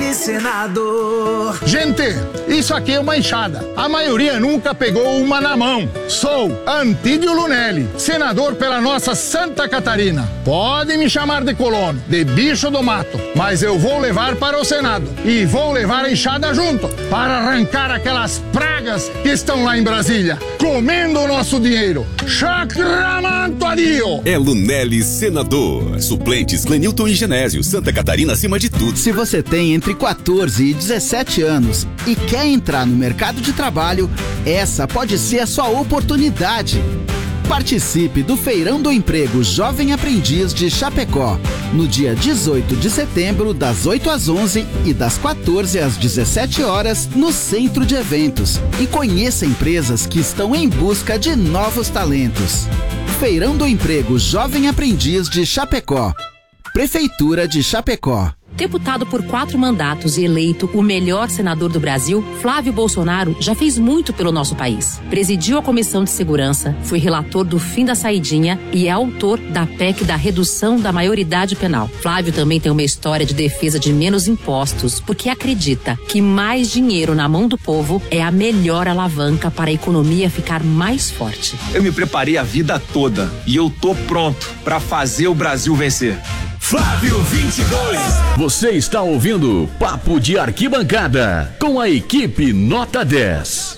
Lunelli Senador. Gente, isso aqui é uma enxada. A maioria nunca pegou uma na mão. Sou Antídio Lunelli, senador pela nossa Santa Catarina. Pode me chamar de colono, de bicho do mato, mas eu vou levar para o Senado e vou levar a enxada junto para arrancar aquelas pragas que estão lá em Brasília, comendo o nosso dinheiro. Chacramanto adio! É Lunelli Senador. Suplentes Clenilton e Genésio. Santa Catarina acima de tudo. Se você tem entre 14 e 17 anos e quer entrar no mercado de trabalho, essa pode ser a sua oportunidade. Participe do Feirão do Emprego Jovem Aprendiz de Chapecó, no dia 18 de setembro, das 8 às 11 e das 14 às 17 horas, no Centro de Eventos. E conheça empresas que estão em busca de novos talentos. Feirão do Emprego Jovem Aprendiz de Chapecó. Prefeitura de Chapecó. Deputado por 4 mandatos e eleito o melhor senador do Brasil, Flávio Bolsonaro já fez muito pelo nosso país. Presidiu a Comissão de Segurança, foi relator do fim da saidinha e é autor da PEC da redução da maioridade penal. Flávio também tem uma história de defesa de menos impostos, porque acredita que mais dinheiro na mão do povo é a melhor alavanca para a economia ficar mais forte. Eu me preparei a vida toda e eu tô pronto para fazer o Brasil vencer. Flávio 22. Você está ouvindo Papo de Arquibancada com a equipe Nota 10.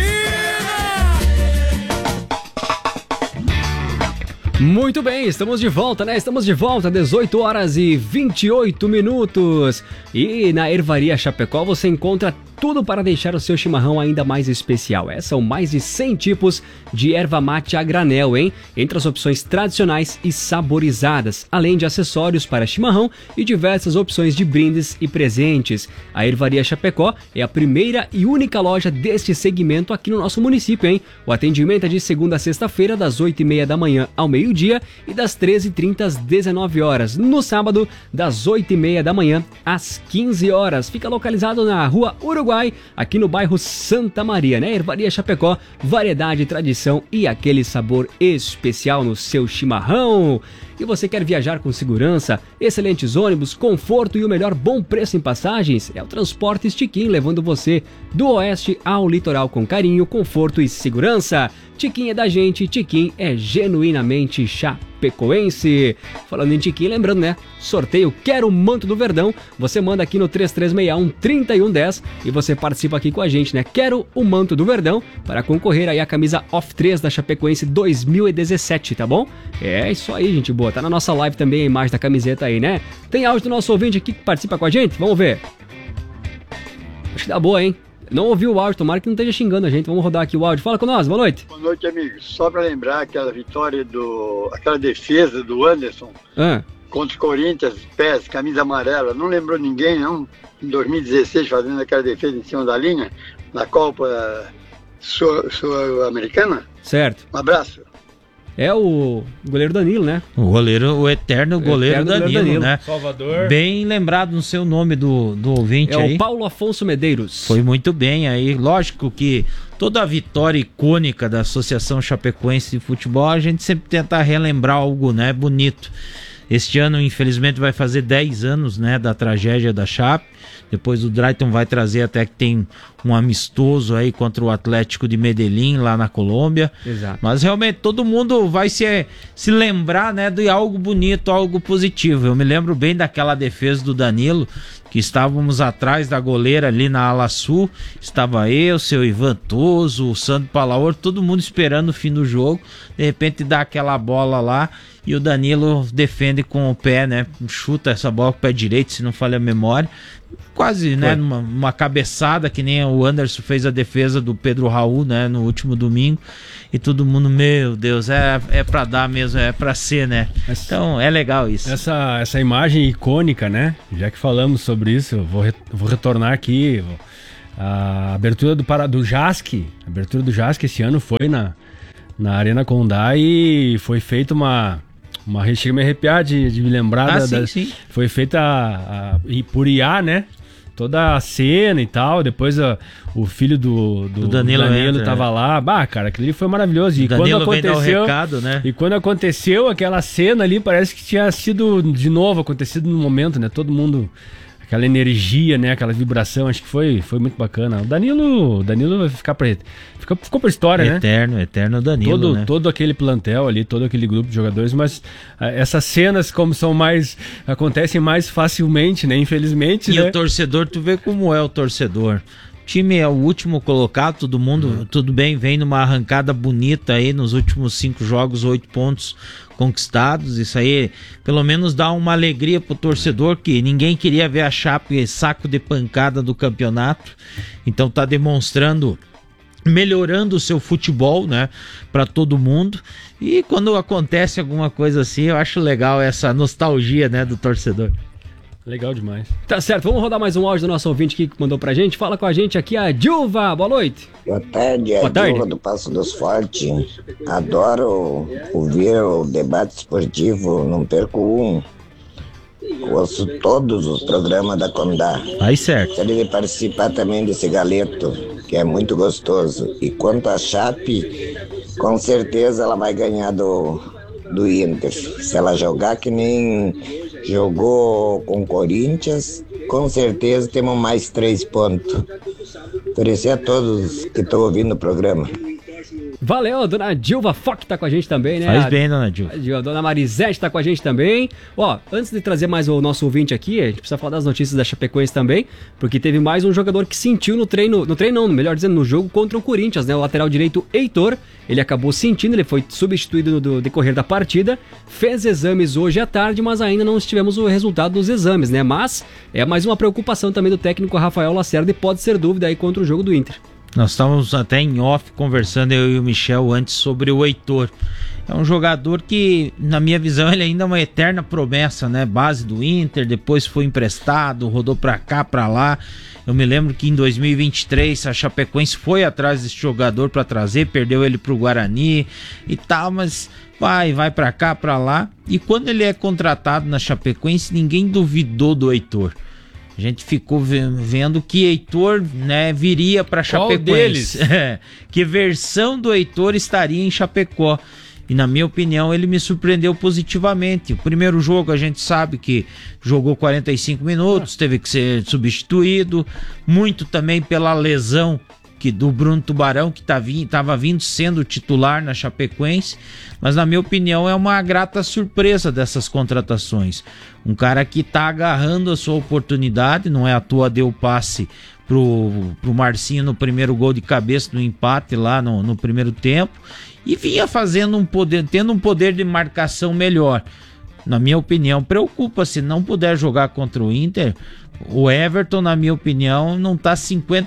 Muito bem, estamos de volta, né? Estamos de volta, 18 horas e 28 minutos. E na Ervaria Chapecó você encontra tudo para deixar o seu chimarrão ainda mais especial. São mais de 100 tipos de erva mate a granel, hein? Entre as opções tradicionais e saborizadas, além de acessórios para chimarrão e diversas opções de brindes e presentes. A Ervaria Chapecó é a primeira e única loja deste segmento aqui no nosso município, hein? O atendimento é de segunda a sexta-feira, das 8h30 da manhã ao meio-dia e das 13h30 às 19 horas. No sábado, das 8h30 da manhã às 15 horas. Fica localizado na Rua Uruguai, aqui no bairro Santa Maria, né? Ervaria Chapecó, variedade, tradição e aquele sabor especial no seu chimarrão. E você quer viajar com segurança, excelentes ônibus, conforto e o melhor bom preço em passagens? É o Transportes Tiquim, levando você do oeste ao litoral com carinho, conforto e segurança. Tiquim é da gente, Tiquim é genuinamente chapecoense. Falando em Tiquim, lembrando, né? Sorteio Quero o Manto do Verdão. Você manda aqui no 3361-3110 e você participa aqui com a gente, né? Quero o Manto do Verdão para concorrer aí a camisa Off 3 da Chapecoense 2017, tá bom? É isso aí, gente boa. Tá na nossa live também a imagem da camiseta aí, né? Tem áudio do nosso ouvinte aqui que participa com a gente? Vamos ver. Acho que dá boa, hein? Não ouviu o áudio, tomara que não esteja xingando a gente. Vamos rodar aqui o áudio. Fala com nós, boa noite. Boa noite, amigos. Só para lembrar aquela vitória aquela defesa do Anderson contra o Corinthians, pés, camisa amarela. Não lembrou ninguém, não? Em 2016, fazendo aquela defesa em cima da linha, na Copa Sul-Americana. Certo. Um abraço. É o goleiro Danilo, né? O eterno goleiro Danilo, né? Salvador. Bem lembrado no seu nome do ouvinte aí. É o Paulo Afonso Medeiros. Foi muito bem aí. Lógico que toda a vitória icônica da Associação Chapecoense de Futebol, a gente sempre tenta relembrar algo, né, bonito. Este ano, infelizmente, vai fazer 10 anos, né, da tragédia da Chape. Depois o Drayton vai trazer até que tem um amistoso aí contra o Atlético de Medellín, lá na Colômbia. Exato. Mas realmente todo mundo vai se lembrar, né, de algo bonito, algo positivo. Eu me lembro bem daquela defesa do Danilo, que estávamos atrás da goleira ali na ala sul. Estava eu, seu Ivan Toso, o Sandro Palaor, todo mundo esperando o fim do jogo. De repente dá aquela bola lá e o Danilo defende com o pé, né? Chuta essa bola com o pé direito, se não falha a memória. Quase, né? Numa cabeçada, que nem o Anderson fez a defesa do Pedro Raul, né? No último domingo. E todo mundo, meu Deus, é pra dar mesmo, é pra ser, né? Então é legal isso. Essa imagem icônica, né? Já que falamos sobre isso, eu vou retornar aqui. A abertura do JASC, a abertura do JASC esse ano foi na Arena Condá e foi feita uma chega a me arrepiar de me lembrar sim. Foi feita por IA, né? Toda a cena e tal. Depois o filho do Danilo tava lá. Bah, cara, aquilo ali foi maravilhoso. E quando aconteceu, recado, né? E quando aconteceu aquela cena ali, parece que tinha sido de novo acontecido no momento, né? Todo mundo, aquela energia, né? Aquela vibração, acho que foi muito bacana. O Danilo vai ficou pra história, Eterno Danilo, né? Todo aquele plantel ali, todo aquele grupo de jogadores, mas essas cenas como acontecem mais facilmente, né? Infelizmente, E o torcedor, tu vê como é o torcedor. O time é o último colocado, todo mundo, tudo bem, vem numa arrancada bonita aí nos últimos 5 jogos, 8 pontos conquistados. Isso aí pelo menos dá uma alegria pro torcedor, que ninguém queria ver a Chape saco de pancada do campeonato. Então tá demonstrando, melhorando o seu futebol, né, para todo mundo. E quando acontece alguma coisa assim, eu acho legal essa nostalgia, né, do torcedor. Legal demais. Tá certo, vamos rodar mais um áudio do nosso ouvinte aqui que mandou pra gente. Fala com a gente aqui, a Dilva. Boa noite. Boa tarde, a Dilva do Passo dos Fortes. Adoro ouvir o debate esportivo, não perco um. Ouço todos os programas da Condá. Aí certo. Gostaria de participar também desse galeto, que é muito gostoso. E quanto a Chape, com certeza ela vai ganhar do Inter. Se ela jogar que nem jogou com o Corinthians, com certeza temos mais 3 pontos. Oferecer a todos que estão ouvindo o programa. Valeu, dona Dilva Fock tá com a gente também, né? Faz bem, dona Dilva. A dona Marisete tá com a gente também. Ó, antes de trazer mais o nosso ouvinte aqui, a gente precisa falar das notícias da Chapecoense também, porque teve mais um jogador que sentiu no treino não, melhor dizendo, no jogo contra o Corinthians, né? O lateral direito Heitor, ele acabou sentindo, ele foi substituído no decorrer da partida, fez exames hoje à tarde, mas ainda não tivemos o resultado dos exames, né? Mas é mais uma preocupação também do técnico Rafael Lacerda e pode ser dúvida aí contra o jogo do Inter. Nós estávamos até em off conversando, eu e o Michel, antes sobre o Heitor. É um jogador que, na minha visão, ele ainda é uma eterna promessa, né? Base do Inter, depois foi emprestado, rodou pra cá, pra lá. Eu me lembro que em 2023 a Chapecoense foi atrás desse jogador pra trazer, perdeu ele pro Guarani e tal, mas vai pra cá, pra lá. E quando ele é contratado na Chapecoense, ninguém duvidou do Heitor. A gente ficou vendo que Heitor, né, viria para Chapecoense. Que versão do Heitor estaria em Chapecó. E na minha opinião ele me surpreendeu positivamente. O primeiro jogo a gente sabe que jogou 45 minutos, teve que ser substituído. Muito também pela lesão do Bruno Tubarão, que estava vindo sendo titular na Chapecoense. Mas na minha opinião é uma grata surpresa dessas contratações. Um cara que está agarrando a sua oportunidade, não é à toa deu passe pro Marcinho no primeiro gol de cabeça do empate lá no primeiro tempo, e vinha fazendo tendo um poder de marcação melhor. Na minha opinião, preocupa se não puder jogar contra o Inter. O Everton, na minha opinião, não está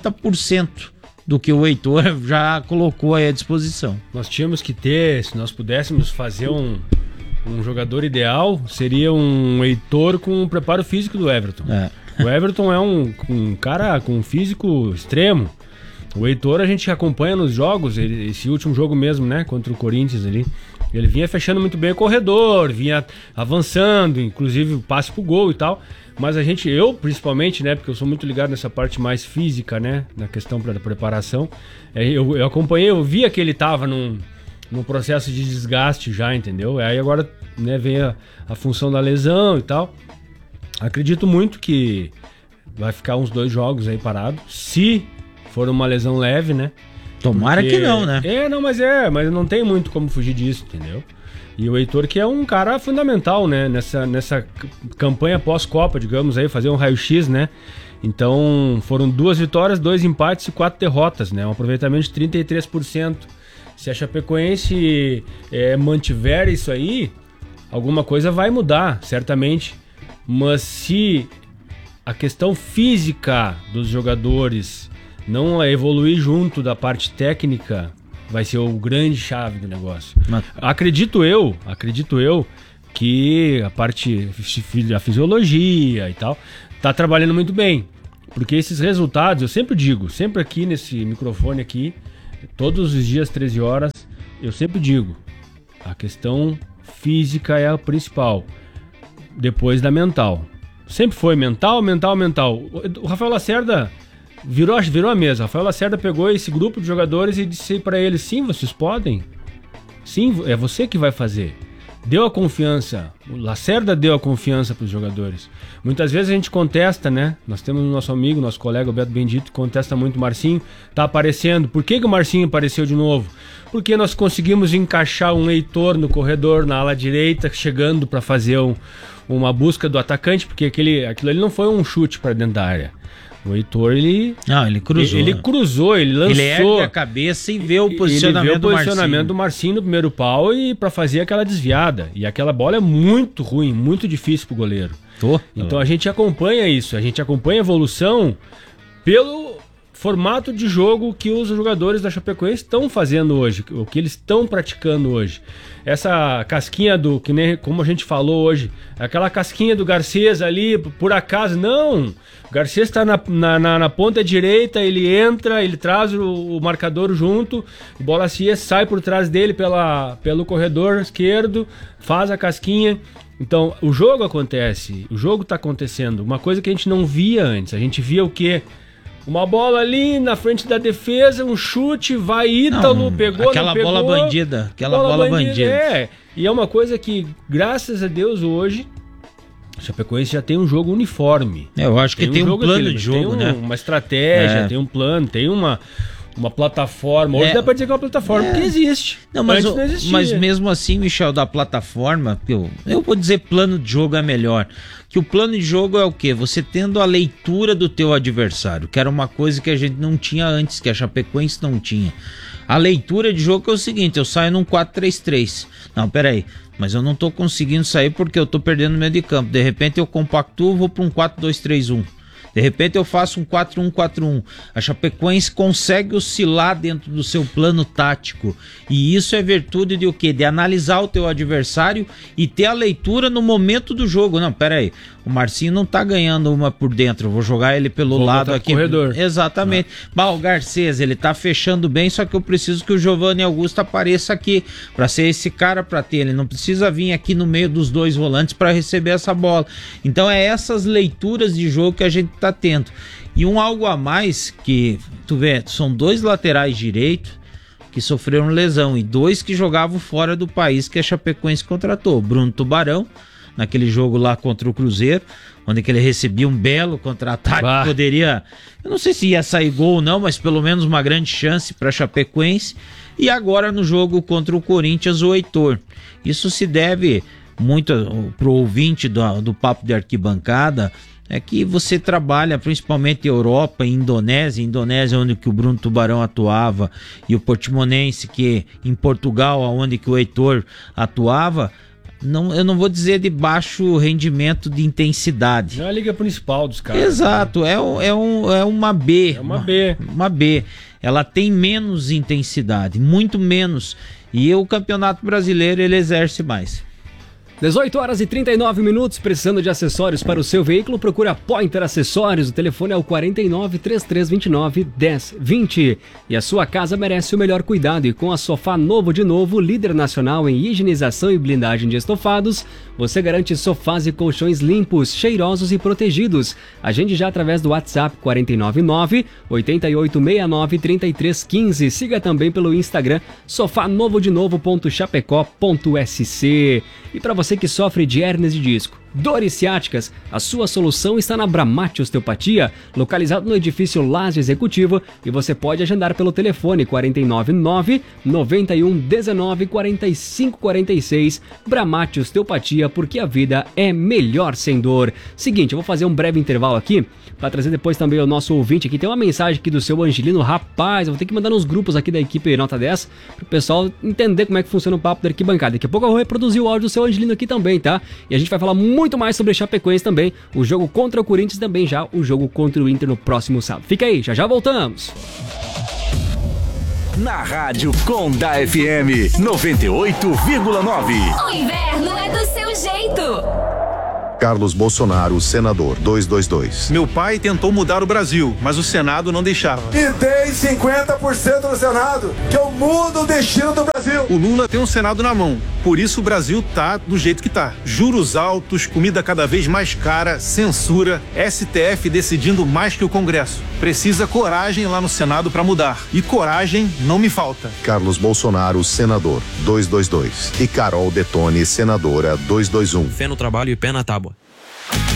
50% do que o Heitor já colocou aí à disposição. Nós tínhamos que ter, se nós pudéssemos fazer um jogador ideal, seria um Heitor com o preparo físico do Everton. O Everton é um cara com um físico extremo. O Heitor a gente acompanha nos jogos, esse último jogo mesmo, né, contra o Corinthians ali, ele vinha fechando muito bem o corredor, vinha avançando, inclusive o passe pro gol e tal. Mas eu principalmente, né, porque eu sou muito ligado nessa parte mais física, né, na questão da preparação, eu acompanhei, eu via que ele tava num processo de desgaste já, entendeu? Aí agora, né, vem a função da lesão e tal. Acredito muito que vai ficar uns 2 jogos aí parado, se for uma lesão leve, né? Tomara que não, né? Mas não tem muito como fugir disso, entendeu? E o Heitor, que é um cara fundamental, né? Nessa campanha pós-Copa, digamos aí, fazer um raio-x, né? Então, foram 2 vitórias, 2 empates e 4 derrotas, né? Um aproveitamento de 33%. Se a Chapecoense mantiver isso aí, alguma coisa vai mudar, certamente. Mas se a questão física dos jogadores não evoluir junto da parte técnica, vai ser o grande chave do negócio. Acredito eu que a parte da fisiologia e tal tá trabalhando muito bem, porque esses resultados, eu sempre digo, sempre aqui nesse microfone aqui, todos os dias 13 horas, eu sempre digo, a questão física é a principal, depois da mental. Sempre foi mental. O Rafael Lacerda virou a mesa. Rafael Lacerda pegou esse grupo de jogadores e disse para eles: sim, vocês podem. Sim, é você que vai fazer. Deu a confiança. Lacerda deu a confiança para os jogadores. Muitas vezes a gente contesta, né? Nós temos o nosso amigo, nosso colega, o Beto Bendito, que contesta muito o Marcinho. Tá aparecendo. Por que o Marcinho apareceu de novo? Porque nós conseguimos encaixar um Heitor no corredor, na ala direita, chegando para fazer uma busca do atacante, porque aquilo ali não foi um chute para dentro da área. O Heitor, ele cruzou. Ele cruzou, ele lançou. Ele ergue a cabeça e vê o posicionamento do Marcinho no primeiro pau e para fazer aquela desviada. E aquela bola é muito ruim, muito difícil pro goleiro. Então a gente acompanha isso, a gente acompanha a evolução pelo formato de jogo que os jogadores da Chapecoense estão fazendo hoje, o que eles estão praticando hoje. Essa casquinha que nem como a gente falou hoje, aquela casquinha do Garcês ali, por acaso, não. O Garcês está na ponta direita, ele entra, ele traz o marcador junto, o Bola Cia sai por trás dele pelo corredor esquerdo, faz a casquinha. Então, o jogo acontece, o jogo está acontecendo. Uma coisa que a gente não via antes, a gente via o quê? Uma bola ali na frente da defesa, um chute, vai Ítalo, pegou, aquela bola bandida, É, e é uma coisa que, graças a Deus, hoje, o Chapecoense já tem um jogo uniforme. Eu acho que tem um plano de jogo, né? Uma estratégia, tem um plano, tem uma plataforma. Hoje dá pra dizer que é uma plataforma, porque existe. Não, mas mesmo assim, Michel, da plataforma, eu vou dizer plano de jogo é melhor. Que o plano de jogo é o quê? Você tendo a leitura do teu adversário, que era uma coisa que a gente não tinha antes, que a Chapecoense não tinha. A leitura de jogo é o seguinte, eu saio num 4-3-3. Não, peraí, mas eu não tô conseguindo sair porque eu tô perdendo no meio de campo. De repente eu compactuo, vou para um 4-2-3-1. De repente eu faço um 4-1-4-1. A Chapecoense consegue oscilar dentro do seu plano tático. E isso é virtude de o quê? De analisar o teu adversário e ter a leitura no momento do jogo. Não, pera aí. O Marcinho não tá ganhando uma por dentro. Eu vou jogar ele pelo lado aqui. Corredor. Exatamente. O Garcês, ele tá fechando bem, só que eu preciso que o Giovanni Augusto apareça aqui para ser esse cara para ter. Ele não precisa vir aqui no meio dos dois volantes para receber essa bola. Então é essas leituras de jogo que a gente tá tendo. E algo a mais que, tu vê, são dois laterais direitos que sofreram lesão e dois que jogavam fora do país que a Chapecoense contratou. Bruno Tubarão, naquele jogo lá contra o Cruzeiro, onde que ele recebia um belo contra-ataque, poderia, eu não sei se ia sair gol ou não, mas pelo menos uma grande chance para a Chapecoense. E agora no jogo contra o Corinthians, o Heitor. Isso se deve muito pro ouvinte do Papo de Arquibancada, é que você trabalha principalmente Europa e Indonésia onde que o Bruno Tubarão atuava, e o Portimonense, que em Portugal, onde que o Heitor atuava. Eu não vou dizer de baixo rendimento de intensidade. Não é a liga principal dos caras. Exato, né? é uma B. É uma B. Uma B. Ela tem menos intensidade, muito menos. E o Campeonato Brasileiro, ele exerce mais. 18 horas e 39 minutos, precisando de acessórios para o seu veículo, procura Pointer Acessórios, o telefone é o 49 3329 1020. E a sua casa merece o melhor cuidado, e com a Sofá Novo de Novo, líder nacional em higienização e blindagem de estofados, você garante sofás e colchões limpos, cheirosos e protegidos. Agende já através do WhatsApp 499 8869 3315. Siga também pelo Instagram sofanovodenovo.chapecó.sc. E para você que sofre de hérnias de disco, dores ciáticas, a sua solução está na Bramate Osteopatia, localizado no edifício Laje Executivo, e você pode agendar pelo telefone 499 91 19 45 46. Bramate Osteopatia, porque a vida é melhor sem dor. Seguinte, eu vou fazer um breve intervalo aqui para trazer depois também o nosso ouvinte aqui. Tem uma mensagem aqui do seu Angelino. Rapaz, eu vou ter que mandar nos grupos aqui da equipe Nota 10 para o pessoal entender como é que funciona o Papo da Arquibancada. Daqui a pouco eu vou reproduzir o áudio do seu Angelino aqui também, tá? E a gente vai falar muito mais sobre Chapecoense também, o jogo contra o Corinthians também, já o jogo contra o Inter no próximo sábado. Fica aí, já voltamos. Na Rádio Conda FM 98,9. O inverno é do seu jeito. Carlos Bolsonaro, senador, 222. Meu pai tentou mudar o Brasil, mas o Senado não deixava. E tem 50% no Senado, que eu mudo o destino do Brasil. O Lula tem um Senado na mão, por isso o Brasil tá do jeito que tá. Juros altos, comida cada vez mais cara, censura, STF decidindo mais que o Congresso. Precisa coragem lá no Senado para mudar. E coragem não me falta. Carlos Bolsonaro, senador, 222. E Carol Detone, senadora, 221. Fé no trabalho e pé na tábua.